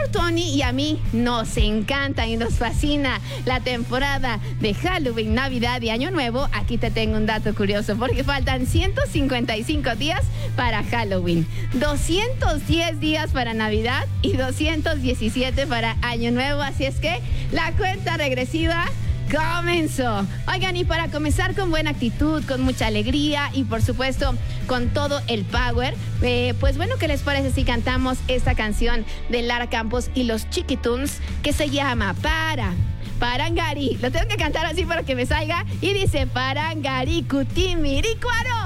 señor Tony y a mí nos encanta y nos fascina la temporada de Halloween, Navidad y Año Nuevo. Aquí te tengo un dato curioso porque faltan 155 días para Halloween, 210 días para Navidad y 217 para Año Nuevo. Así es que la cuenta regresiva comenzó. Oigan, y para comenzar con buena actitud, con mucha alegría y por supuesto con todo el power, pues bueno, ¿qué les parece si cantamos esta canción de Lara Campos y los Chiquitunes que se llama Parangari? Lo tengo que cantar así para que me salga y dice Parangari Cutimiricuaro.